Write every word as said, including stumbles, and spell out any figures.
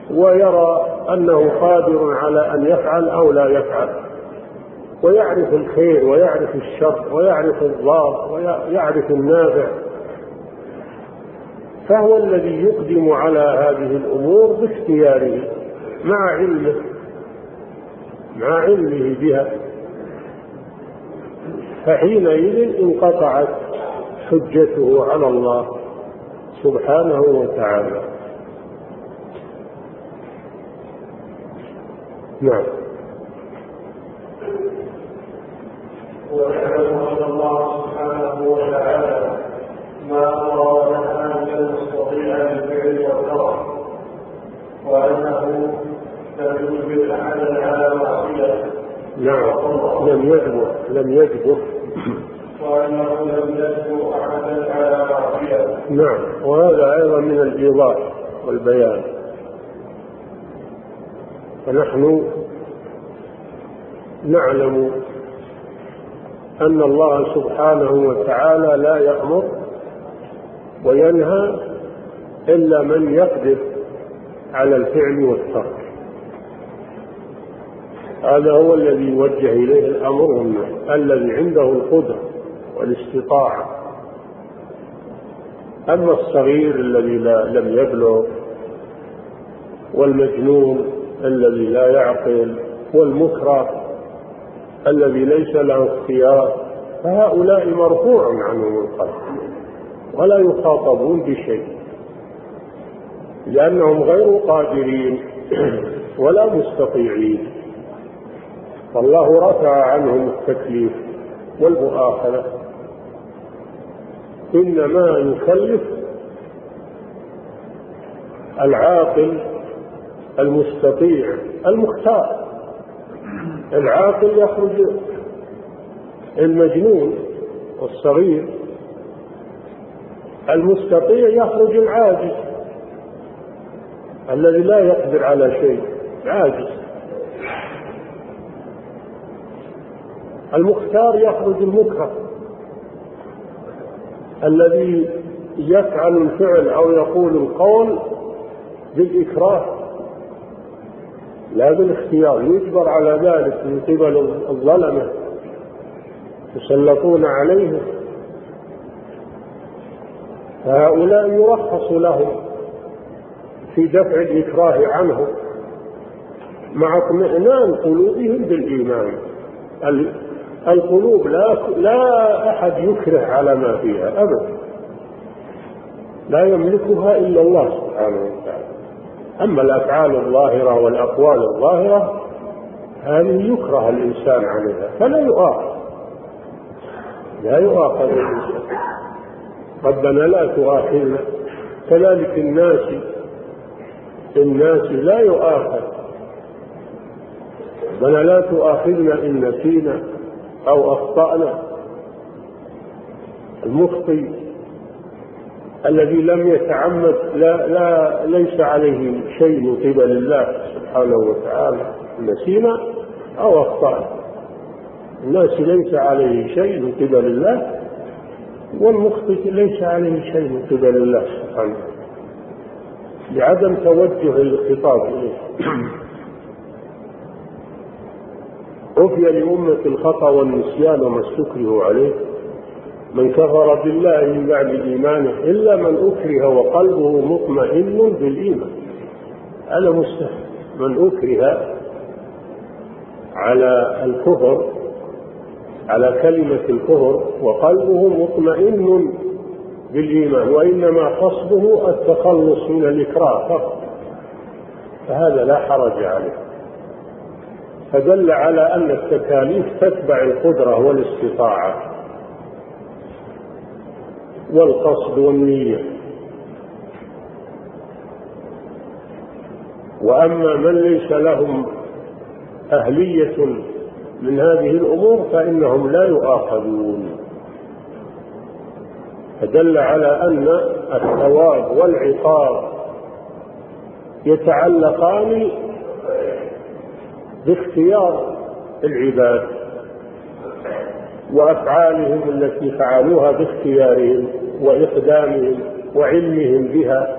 ويرى أنه قادر على أن يفعل أو لا يفعل، ويعرف الخير ويعرف الشر ويعرف الضار ويعرف النافع، فهو الذي يقدم على هذه الأمور باختياره مع علمه مع علمه بها، فحينئذ انقطعت حجته على الله سبحانه وتعالى. نعم. ويعلم أن الله سبحانه وتعالى ما أراد أن يستطيع الفعل والترك، وأنه لم يجبر أحدا على معصيته. نعم، لم يجبر لم يجبر وأنه لم يجبر أحدا على معصيته. نعم، وهذا أيضا من الإيضاح والبيان. فنحن نعلم أن الله سبحانه وتعالى لا يأمر وينهى إلا من يقدر على الفعل والترك، هذا هو الذي يوجه إليه الأمر والنهي، الذي عنده القدرة والاستطاعة. أما الصغير الذي لم يبلغ، والمجنون الذي لا يعقل، والمكره الذي ليس له اختيار، فهؤلاء مرفوع عنهم القلم ولا يخاطبون بشيء، لأنهم غير قادرين ولا مستطيعين، فالله رفع عنهم التكليف والمؤاخذة، إنما يكلف العاقل المستطيع المختار. العاقل يخرج المجنون والصغير، المستطيع يخرج العاجز الذي لا يقدر على شيء، عاجز. المختار يخرج المكره الذي يفعل الفعل أو يقول القول بالإكراه لا بالاختيار، يجبر على ذلك من قبل الظلمة يسلطون عليه، فهؤلاء يرخص لهم في دفع الإكراه عنه مع اطمئنان قلوبهم بالإيمان. القلوب لا, لا أحد يكره على ما فيها أبدا، لا يملكها إلا الله سبحانه وتعالى. أما الأفعال الظاهرة والأقوال الظاهرة هذه يكره الإنسان عليها فلا يؤاخذ لا يؤاخذ الإنسان. ربنا لا تؤاخذنا، كذلك الناس الناس لا يؤاخذ، ربنا لا تؤاخذنا إن نسينا أو أخطأنا. المخطئ الذي لم يتعمد لا, لا ليس عليه شيء من قبل الله سبحانه وتعالى، نسينا أو أخطأنا. الناس ليس عليه شيء من قبل الله، والمخطئ ليس عليه شيء من قبل الله سبحانه لعدم توجه الخطاب إليه. عفي لأمة الخطأ والنسيان وما استكرهوا عليه، من كفر بالله من بعد إيمانه إلا من أكره وقلبه مطمئن بالإيمان. هذا مستحيل، من أكره على الكفر على كلمة الكفر وقلبه مطمئن بالإيمان، وإنما قصده التخلص من الإكراه فقط، فهذا لا حرج عليه. فدل على أن التكاليف تتبع القدرة والاستطاعة والقصد والنية. وأما من ليس لهم أهلية من هذه الأمور فإنهم لا يؤاخذون. فدل على أن الثواب والعقاب يتعلقان باختيار العباد وأفعالهم التي فعلوها باختيارهم وإقدامهم وعلمهم بها،